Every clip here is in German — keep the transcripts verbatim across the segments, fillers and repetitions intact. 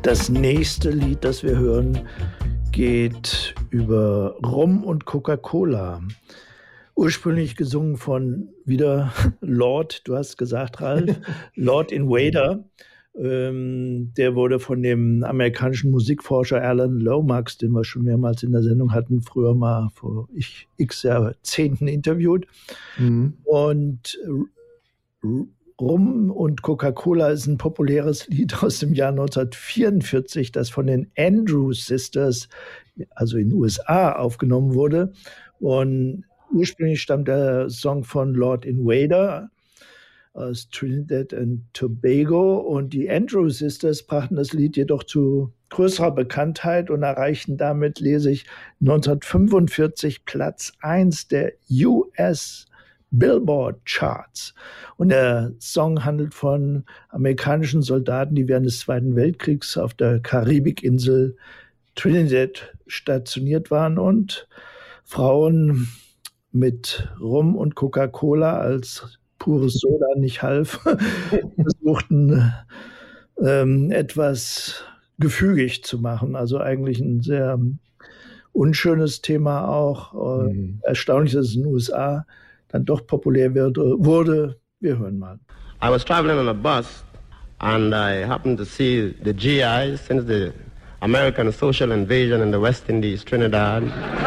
Das nächste Lied, das wir hören, geht über Rum und Coca-Cola. Ursprünglich gesungen von wieder Lord, du hast gesagt, Ralf, Lord Invader. Ähm, der wurde von dem amerikanischen Musikforscher Alan Lomax, den wir schon mehrmals in der Sendung hatten, früher mal vor ich, x Jahrzehnten interviewt. Mhm. Und Rum und Coca-Cola ist ein populäres Lied aus dem Jahr neunzehnhundertvierundvierzig, das von den Andrews Sisters, also in den U S A, aufgenommen wurde. Und ursprünglich stammt der Song von Lord Invader aus Trinidad und Tobago. Und die Andrews Sisters brachten das Lied jedoch zu größerer Bekanntheit und erreichten damit, lese ich, neunzehnhundertfünfundvierzig Platz eins der U S Billboard Charts. Und der Song handelt von amerikanischen Soldaten, die während des Zweiten Weltkriegs auf der Karibikinsel Trinidad stationiert waren und Frauen mit Rum und Coca-Cola als pures Soda nicht half, versuchten ähm, etwas gefügig zu machen. Also eigentlich ein sehr unschönes Thema auch. Äh, mhm. Erstaunlich, dass es in den U S A dann doch populär wird, wurde. Wir hören mal. I was traveling on a bus and I happened to see the G Is since the American social invasion in the West Indies, Trinidad.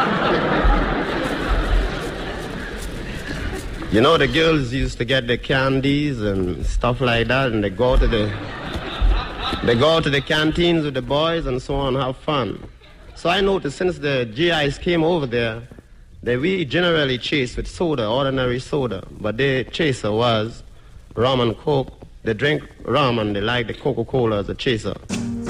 You know, the girls used to get the candies and stuff like that, and they go to the they go to the canteens with the boys and so on, have fun. So I noticed since the G Is came over there, that we generally chase with soda, ordinary soda, but their chaser was rum and coke. They drink rum and they like the Coca-Cola as a chaser.